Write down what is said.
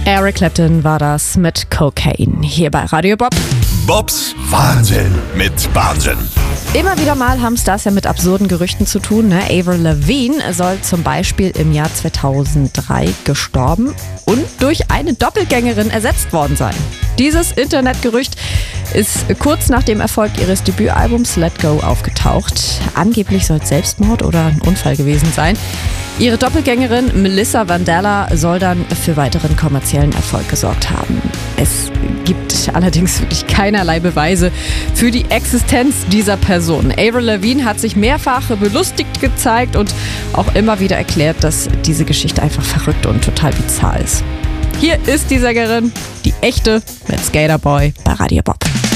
Eric Clapton war das mit Cocaine hier bei Radio Bob. Bobs Wahnsinn mit Wahnsinn. Immer wieder mal haben Stars ja mit absurden Gerüchten zu tun. Ne? Avril Lavigne soll zum Beispiel im Jahr 2003 gestorben und durch eine Doppelgängerin ersetzt worden sein. Dieses Internetgerücht ist kurz nach dem Erfolg ihres Debütalbums Let Go aufgetaucht. Angeblich soll es Selbstmord oder ein Unfall gewesen sein. Ihre Doppelgängerin Melissa Vandella soll dann für weiteren kommerziellen Erfolg gesorgt haben. Es gibt allerdings wirklich keinerlei Beweise für die Existenz dieser Person. Avril Lavigne hat sich mehrfach belustigt gezeigt und auch immer wieder erklärt, dass diese Geschichte einfach verrückt und total bizarr ist. Hier ist die Sängerin, die echte, mit Skater Boy bei Radio Bob.